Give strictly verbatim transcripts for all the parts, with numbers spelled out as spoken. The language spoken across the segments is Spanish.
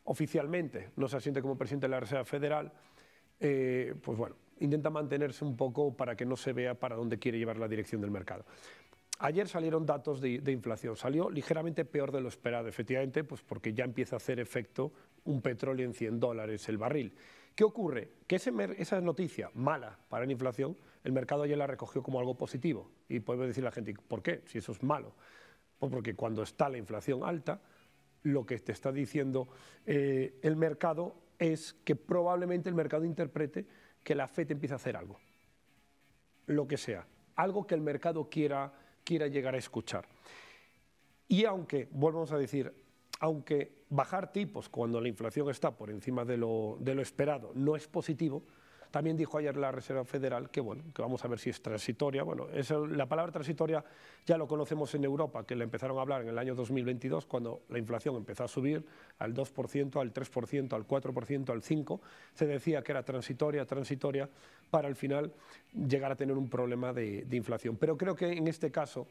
oficialmente no se asiente como presidente de la Reserva Federal, eh, pues bueno, intenta mantenerse un poco para que no se vea para dónde quiere llevar la dirección del mercado. Ayer salieron datos de, de inflación, salió ligeramente peor de lo esperado, efectivamente, pues porque ya empieza a hacer efecto un petróleo en cien dólares el barril. ¿Qué ocurre? Que ese esa noticia mala para la inflación, el mercado ayer la recogió como algo positivo. Y puede decir la gente, ¿por qué? Si eso es malo. Pues porque cuando está la inflación alta, lo que te está diciendo eh, el mercado es que probablemente el mercado interprete que la FED empieza a hacer algo, lo que sea, algo que el mercado quiera, quiera llegar a escuchar. Y aunque, volvemos a decir, aunque bajar tipos cuando la inflación está por encima de lo, de lo esperado no es positivo, también dijo ayer la Reserva Federal que, bueno, que vamos a ver si es transitoria. Bueno, eso, la palabra transitoria ya lo conocemos en Europa, que le empezaron a hablar en el año dos mil veintidós, cuando la inflación empezó a subir al dos por ciento, al tres por ciento, al cuatro por ciento, al cinco por ciento. Se decía que era transitoria, transitoria, para al final llegar a tener un problema de, de inflación. Pero creo que en este caso,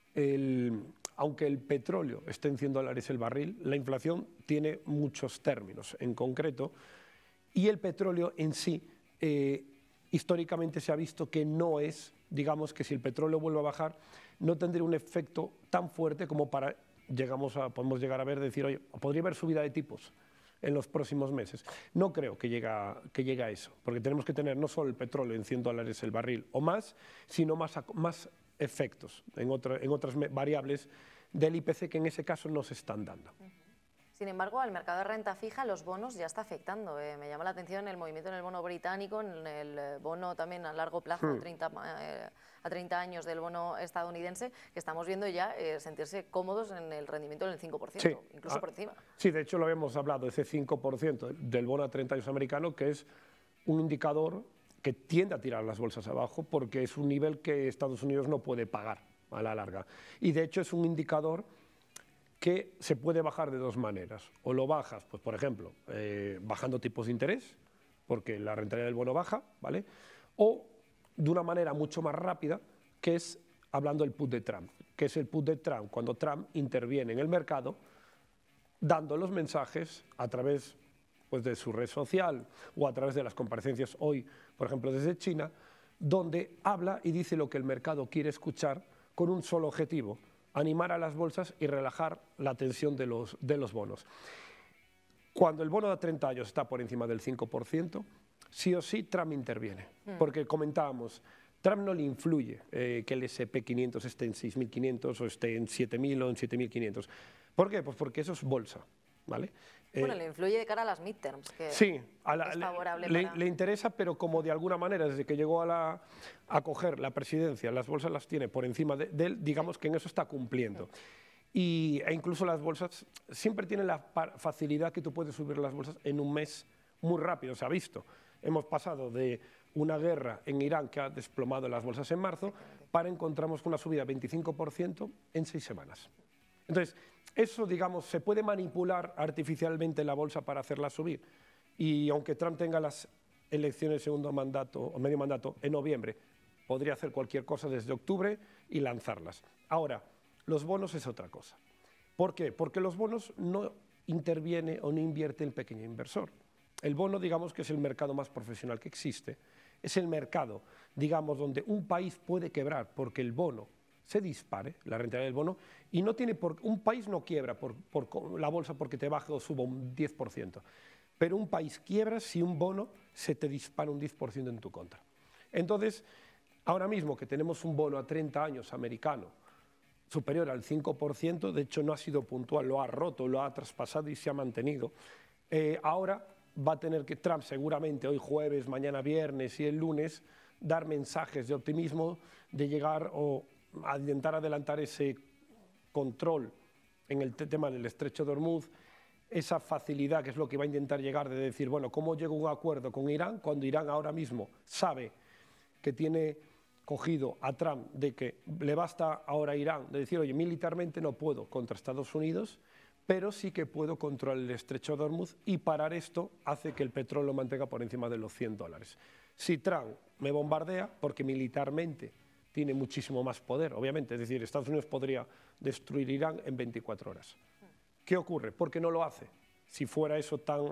el, aunque el petróleo esté en cien dólares el barril, la inflación tiene muchos términos en concreto, y el petróleo en sí, Eh, históricamente se ha visto que no es, digamos que si el petróleo vuelve a bajar, no tendría un efecto tan fuerte como para, llegamos a, podemos llegar a ver, decir, oye, podría haber subida de tipos en los próximos meses. No creo que llegue, a, que llegue a eso, porque tenemos que tener no solo el petróleo en cien dólares el barril o más, sino más, más efectos en, otra, en otras variables del I P C que en ese caso no se están dando. Sin embargo, al mercado de renta fija, los bonos ya está afectando. Eh, me llama la atención el movimiento en el bono británico, en el bono también a largo plazo, hmm. treinta, eh, a treinta años del bono estadounidense, que estamos viendo ya eh, sentirse cómodos en el rendimiento del cinco por ciento, sí. incluso ah, por encima. Sí, de hecho lo habíamos hablado, ese cinco por ciento del bono a treinta años americano, que es un indicador que tiende a tirar las bolsas abajo, porque es un nivel que Estados Unidos no puede pagar a la larga. Y de hecho es un indicador que se puede bajar de dos maneras. O lo bajas, pues por ejemplo, eh, bajando tipos de interés, porque la rentabilidad del bono baja, ¿vale? O de una manera mucho más rápida, que es hablando del put de Trump, que es el put de Trump, cuando Trump interviene en el mercado, dando los mensajes a través pues, de su red social o a través de las comparecencias hoy, por ejemplo, desde China, donde habla y dice lo que el mercado quiere escuchar con un solo objetivo: animar a las bolsas y relajar la tensión de los, de los bonos. Cuando el bono de treinta años está por encima del cinco por ciento, sí o sí Trump interviene, mm. porque comentábamos, Trump no le influye eh, que el ese pe quinientos esté en seis mil quinientos o esté en siete mil o en siete mil quinientos. ¿Por qué? Pues porque eso es bolsa, ¿vale? Bueno, eh, le influye de cara a las midterms, que sí, a la, es favorable le, para... le interesa, pero como de alguna manera, desde que llegó a, la, a coger la presidencia, las bolsas las tiene por encima de, de él, digamos que en eso está cumpliendo. Y, e incluso las bolsas siempre tienen la facilidad que tú puedes subir las bolsas en un mes muy rápido, se ha visto. Hemos pasado de una guerra en Irán que ha desplomado las bolsas en marzo, para encontramos una subida de veinticinco por ciento en seis semanas. Entonces, eso, digamos, se puede manipular artificialmente la bolsa para hacerla subir. Y aunque Trump tenga las elecciones de segundo mandato o medio mandato en noviembre, podría hacer cualquier cosa desde octubre y lanzarlas. Ahora, los bonos es otra cosa. ¿Por qué? Porque los bonos no interviene o no invierte el pequeño inversor. El bono, digamos que es el mercado más profesional que existe. Es el mercado, digamos, donde un país puede quebrar porque el bono se dispare, la rentabilidad del bono, y no tiene por, un país no quiebra por, por la bolsa porque te baje o suba un diez por ciento, pero un país quiebra si un bono se te dispara un diez por ciento en tu contra. Entonces, ahora mismo que tenemos un bono a treinta años americano superior al cinco por ciento, de hecho no ha sido puntual, lo ha roto, lo ha traspasado y se ha mantenido, eh, ahora va a tener que Trump seguramente hoy jueves, mañana viernes y el lunes dar mensajes de optimismo, de llegar o a intentar adelantar ese control en el tema del estrecho de Hormuz, esa facilidad que es lo que va a intentar llegar de decir, bueno, ¿cómo llego a un acuerdo con Irán cuando Irán ahora mismo sabe que tiene cogido a Trump de que le basta ahora a Irán de decir, oye, militarmente no puedo contra Estados Unidos, pero sí que puedo controlar el estrecho de Hormuz y parar esto hace que el petróleo lo mantenga por encima de los cien dólares. Si Trump me bombardea, porque militarmente tiene muchísimo más poder, obviamente, es decir, Estados Unidos podría destruir Irán en veinticuatro horas. ¿Qué ocurre? ¿Por qué no lo hace? si fuera eso tan